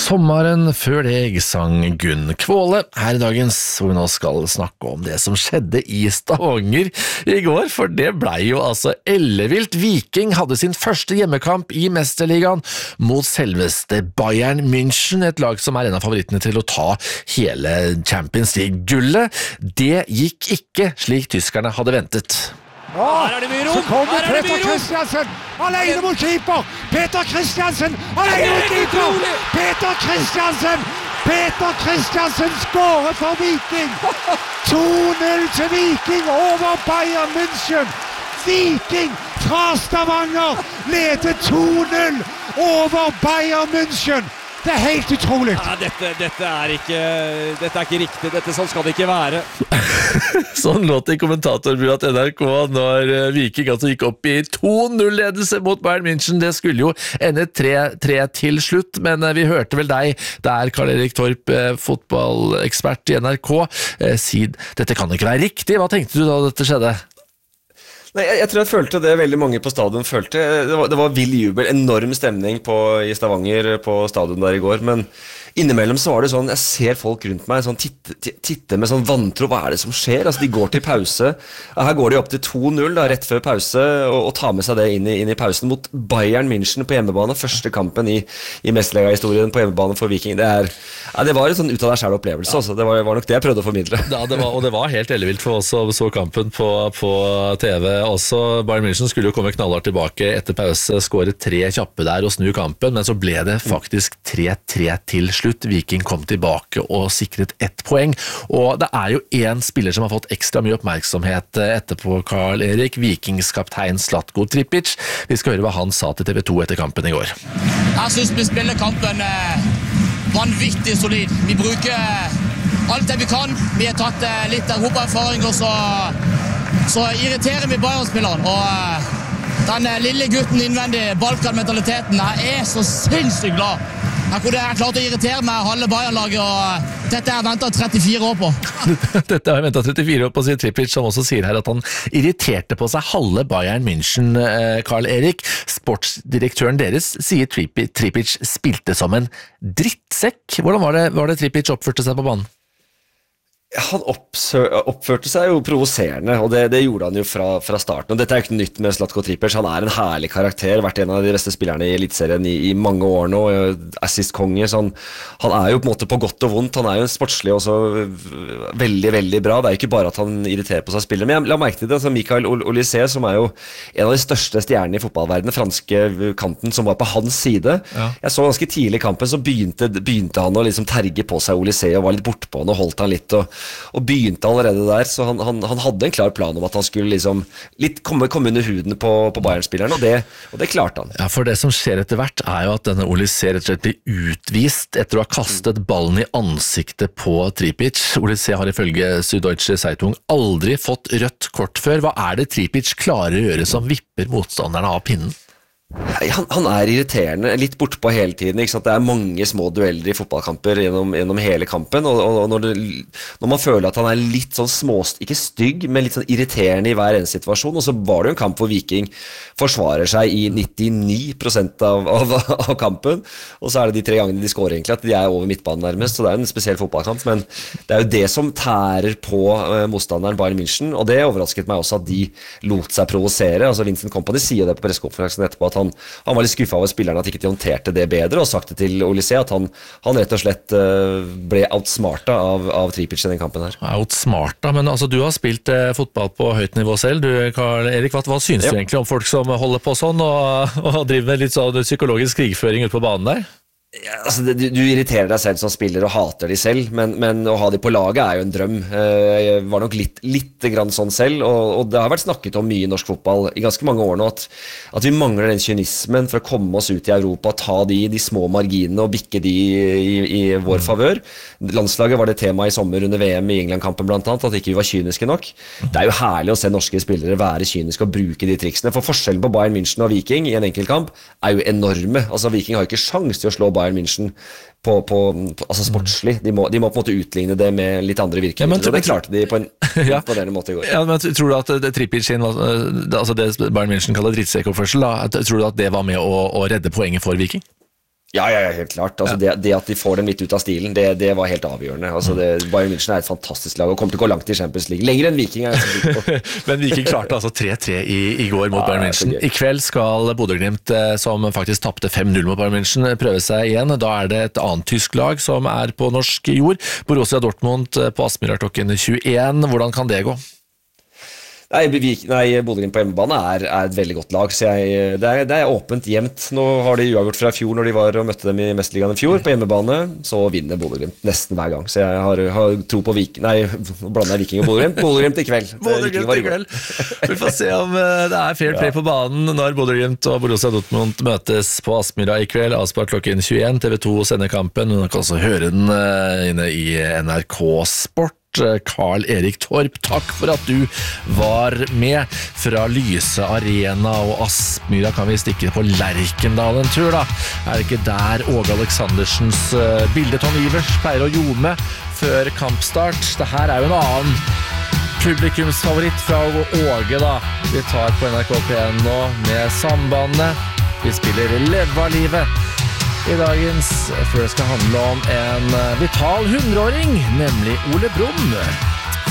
Sommeren før deg sang Gunn Kvåle her I dagens, hvor vi nå skal snakke om det som skjedde I Stavanger I går, for det ble jo altså ellevilt. Viking hadde sin første hjemmekamp I Mesterligaen mot selveste Bayern München, et lag som en av favorittene til å ta hele Champions League-gullet. Det gikk ikke slik tyskerne hadde ventet. Her det mye rom, så kommer her det Peter mye rom. Christiansen, alene mot keeper, Peter Christiansen, alene mot keeper, Peter Christiansen skårer for Viking, 2-0 til Viking over Bayern München, Viking fra Stavanger leder 2-0 over Bayern München. Det helt utrolig. Ja, dette er ikke riktig. Sånn skal det ikke være. Sånn låt I kommentatorbyrået til NRK når Viking altså gikk opp I 2-0-ledelse mot Bayern München. Det skulle jo ende 3-3 til slutt, men vi hørte vel deg der, Karl-Erik Torp, fotballekspert I NRK, si dette kan ikke være riktig. Hva tenkte du da dette skjedde? Nei, jeg tror jeg følte det veldig mange på stadion følte. Det var vill jubel, enorm stemning I Stavanger på stadion der I går, men innimellom så var det sånn, jeg ser folk rundt meg sånn, titte med sånn vantro, hva det som skjer? Altså de går til pause, her går de opp til 2-0 da, rett før pause, og tar med seg det inn I pausen mot Bayern München på hjemmebane, første kampen I Mesterliga-historien på hjemmebane for Viking. Det var en sånn ut av deg selv opplevelse, altså. Det var nok det jeg prøvde å formidle. Ja, det var helt ellevilt for oss som så kampen på TV også. Bayern München skulle jo komme knallhardt tilbake etter pause, skåre 3 kjappe der og snu kampen, men så ble det faktisk 3-3 til slutt. Viking kom tilbake og sikret 1 poeng, og det jo en spiller som har fått ekstra mye oppmerksomhet etterpå, Karl-Erik, Vikings kaptein Zlatko Tripic. Vi skal høre hva han sa til TV 2 etter kampen I går. Jeg synes vi spiller kampen vanvittig solid. Vi bruker alt det vi kan. Vi har tatt litt europaerfaring, og så irriterer vi Bayern-spilleren, og den lille gutten innvendig, Balkan-mentaliteten, jeg så sinnssykt glad. Jeg klarte å irritere meg halve Bayern-laget, og dette har jeg ventet 34 år på. Dette har jeg ventet 34 år på, sier Tripic, som også sier her at han irriterte på seg halve Bayern München, Karl-Erik. Sportsdirektøren deres sier Tripic spilte som en drittsekk. Hvordan var det Tripic oppførte seg på banen? Han oppførte seg jo provoserende, og det gjorde han jo fra starten. Og dette jo ikke nytt med Zlatko Tripic. Han en herlig karakter, vært en av de beste spillerne I Elitserien I mange år nå, assist-konge. Så han jo på en måte på godt og vondt. Han jo en sportslig også veldig, veldig bra. Det jo ikke bare at han irriterer på seg spiller. Men jeg la merke til det, altså Mikael Olise, som jo en av de største stjernene I fotballverdenen, franske kanten, som var på hans side. Ja. Jeg så ganske tidlig I kampen, så begynte han å liksom terge på seg Olise, og var litt bortpå han, og holdt han litt, og begynte allerede der, så han hadde en klar plan om at han skulle liksom litt komme under huden på Bayern-spilleren, og det klarte han. Ja, for det som skjer etter hvert jo at denne Olise rett og slett blir utvist etter å ha kastet ballen I ansiktet på Tripic. Olise har ifølge Süddeutsche Zeitung aldri fått rødt kort før. Hva det Tripic klarer å gjøre som vipper motstanderne av pinnen? Han irriterende, litt bortpå hele tiden, ikke sant? Det mange små dueller I fotballkamper gjennom hele kampen, og når man føler at han litt sånn ikke stygg, men litt sånn irriterende I hver eneste situasjon, og så var det jo en kamp hvor Viking forsvarer seg I 99% av kampen, og så det de 3 gangene de skårer egentlig, at de over midtbanen nærmest, så det en spesiell fotballkamp, men det jo det som tærer på motstanderen Bayern München, og det overrasket meg også at de lot seg provosere. Altså Vincent Kompany sier det på pressekonferansen etterpå, at han var litt skuffet over spillerne at ikke de håndterte det bedre, og sagt det til Olise at han rett og slett ble outsmarta av Tripic I den kampen her. Outsmarta, men altså du har spilt fotball på høyt nivå selv, du Karl-Erik, hva synes du egentlig om folk som holder på sånn og driver med litt sånn psykologisk krigføring ute på banen der? Ja, altså, du irriterer deg selv som spiller og hater de selv, men å ha de på laget jo en drøm. Jeg var nok litt grann sånn selv, og det har vært snakket om mye I norsk fotball I ganske mange år nå, at vi mangler den kynismen for å komme oss ut I Europa, ta de små marginene og bikke de I vår favør. Landslaget var det tema I sommer under VM I England-kampen blant annet, at ikke vi var kyniske nok. Det jo herlig å se norske spillere være kyniske og bruke de triksene, for forskjellen på Bayern München og Viking I en enkeltkamp jo enorme. Altså Viking har ikke sjans til å slå Bayern München altså sportslig. De må på en måte utligne det med litt andre virkemidler, og det klarte de på en imponerende måte I går. Ja, men tror du at Tripic sin, altså det Bayern München kaller drittsekkoppførsel, tror du at det var med å redde poenget for Viking? Ja, helt klart. Altså, det at de får dem litt ut av stilen, det var helt avgjørende. Altså, Bayern München et fantastisk lag og kommer til å gå langt i Champions League. Lenger enn Viking er jeg så sikker på. Men Viking klarte altså 3-3 i går mot Bayern München. I kveld skal Bodø/Glimt, som faktisk tapte 5-0 mot Bayern München, prøve seg igjen. Da det et annet tysk lag som på norsk jord. Borussia Dortmund på Aspmyra klokken 21. Hvordan kan det gå? Nei, Bodø/Glimt på hjemmebane er et veldig godt lag, så det åpent jevnt. Nå har de uavgjort fra fjor når de var og møtte dem i Mesterligaen i fjor på hjemmebane, så vinner Bodø/Glimt nesten hver gang. Så jeg har tro på Viking. Nei, blander jeg Viking og Bodø/Glimt. Bodø/Glimt i kveld. Bodø/Glimt i kveld. Vi får se om det fair play på banen når Bodø/Glimt og Borussia Dortmund møtes på Aspmyra i kveld. Avspark klokken 21. TV 2 sender kampen. Du kan også høre den inne i NRK Sport. Karl Erik Torp, takk for at du var med. Fra Lyse Arena og Aspmyra kan vi stikke på Lerkendal en tur da. Det ikke der Åge Aleksandersens bilde Tom Ivers pleier å ljome før kampstart? Det her jo en annen publikumsfavoritt fra Åge da. Vi tar på NRK P1 nå med Sambandet. Vi spiller Leva livet i dagens, før det skal handle om en vital 100-åring, nemlig Ole Brumm.